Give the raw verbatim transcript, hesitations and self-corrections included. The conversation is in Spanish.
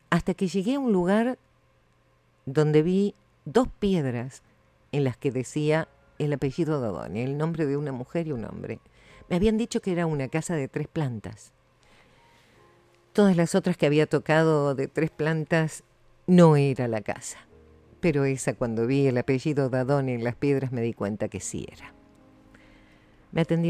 hasta que llegué a un lugar donde vi dos piedras en las que decía el apellido Dadone, el nombre de una mujer y un hombre. Me habían dicho que era una casa de tres plantas. Todas las otras que había tocado de tres plantas no era la casa. Pero esa, cuando vi el apellido Dadone en las piedras, me di cuenta que sí era. Me atendieron